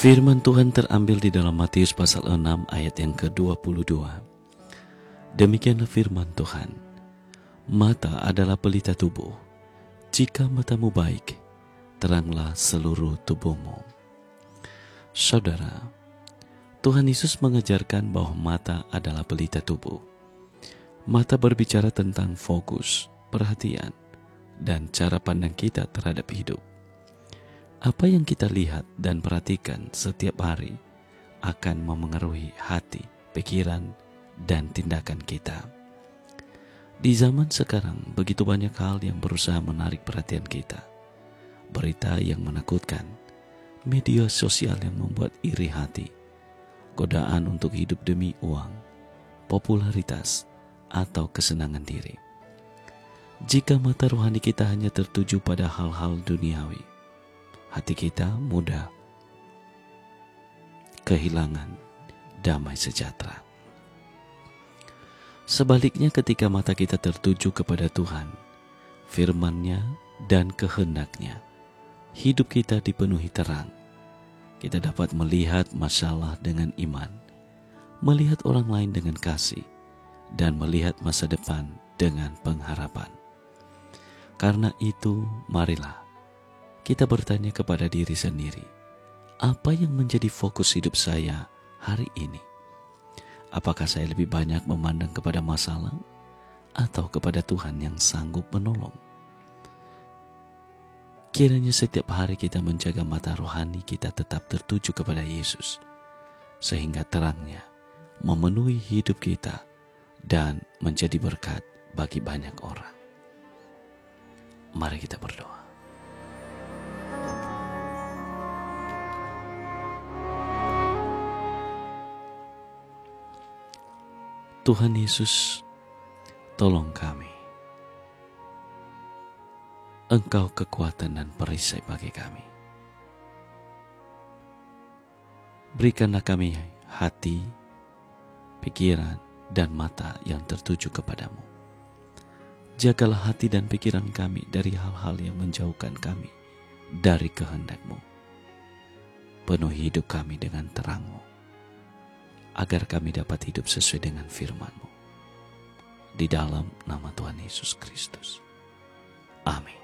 Firman Tuhan terambil di dalam Matius pasal 6 ayat yang ke-22. Demikianlah firman Tuhan. Mata adalah pelita tubuh. Jika matamu baik, teranglah seluruh tubuhmu. Saudara, Tuhan Yesus mengajarkan bahwa mata adalah pelita tubuh. Mata berbicara tentang fokus, perhatian, dan cara pandang kita terhadap hidup. Apa yang kita lihat dan perhatikan setiap hari akan memengaruhi hati, pikiran, dan tindakan kita. Di zaman sekarang, begitu banyak hal yang berusaha menarik perhatian kita. Berita yang menakutkan, media sosial yang membuat iri hati, godaan untuk hidup demi uang, popularitas, atau kesenangan diri. Jika mata rohani kita hanya tertuju pada hal-hal duniawi, hati kita mudah kehilangan damai sejahtera. Sebaliknya, ketika mata kita tertuju kepada Tuhan, firman-Nya dan kehendak-Nya, hidup kita dipenuhi terang. Kita dapat melihat masalah dengan iman, melihat orang lain dengan kasih, dan melihat masa depan dengan pengharapan. Karena itu, marilah kita bertanya kepada diri sendiri, apa yang menjadi fokus hidup saya hari ini? Apakah saya lebih banyak memandang kepada masalah atau kepada Tuhan yang sanggup menolong? Kiranya setiap hari kita menjaga mata rohani kita tetap tertuju kepada Yesus, sehingga terangnya memenuhi hidup kita dan menjadi berkat bagi banyak orang. Mari kita berdoa. Tuhan Yesus, tolong kami. Engkau kekuatan dan perisai bagi kami. Berikanlah kami hati, pikiran, dan mata yang tertuju kepadamu. Jagalah hati dan pikiran kami dari hal-hal yang menjauhkan kami dari kehendak-Mu. Penuhi hidup kami dengan terang-Mu, agar kami dapat hidup sesuai dengan firman-Mu. Di dalam nama Tuhan Yesus Kristus. Amin.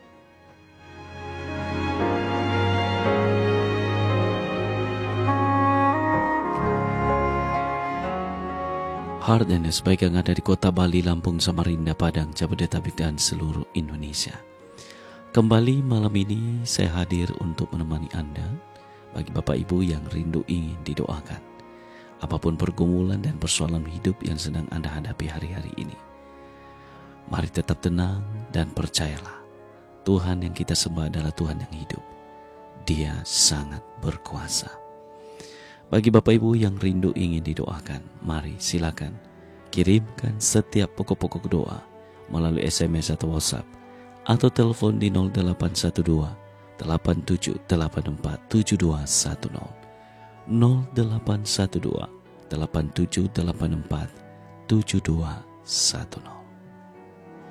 Heart NS baik yang ada di kota Bali, Lampung, Samarinda, Padang, Jabodetabek, dan seluruh Indonesia. Kembali malam ini saya hadir untuk menemani Anda bagi Bapak Ibu yang rindu ingin didoakan. Apapun pergumulan dan persoalan hidup yang sedang Anda hadapi hari-hari ini, mari tetap tenang dan percayalah, Tuhan yang kita sembah adalah Tuhan yang hidup. Dia sangat berkuasa. Bagi Bapak Ibu yang rindu ingin didoakan, mari silakan kirimkan setiap pokok-pokok doa melalui SMS atau WhatsApp atau telepon di 0812 8784 7210. 0812 8784 7210.